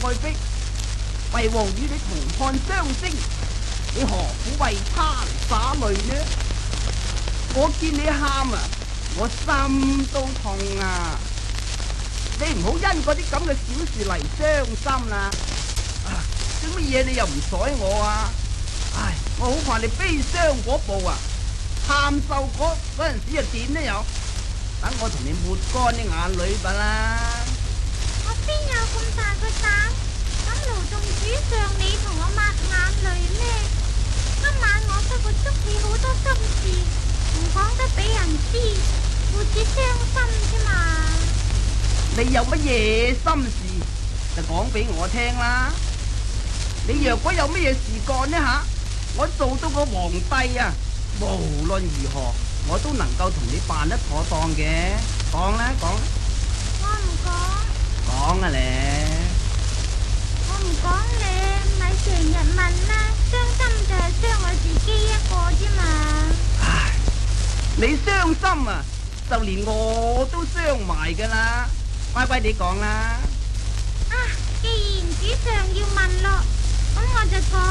愛妃，為王與你同看雙星，你何苦為他嚟灑淚呢？我見你喊啊，我心都痛啊！你唔好因嗰啲咁嘅小事嚟傷心啦。做乜嘢你又唔睬我啊？唉，我好怕你悲傷嗰步啊，喊瘦嗰陣時又點呢？又等我同你抹乾啲眼淚吧啦。 我邊有咁大個膽，咁勞動主上你同我抹眼淚咩？今晚我不過捉起好多心事，唔講得俾人知，會至傷心啫嘛。 你有乜嘢心事就講俾我聽啦。你若果有乜嘢事幹呢吓，我做到個皇帝啊，無論如何我都能夠同你辦得妥當嘅。講啦講。 我唔講。 講啊咧。 我唔講你，咪成日問啦，傷心就係傷我自己一個啫嘛。 唉，你傷心啊，就連我都傷埋噶啦。乖乖地講啦。 啊，既然主上要問咯，咁我就講。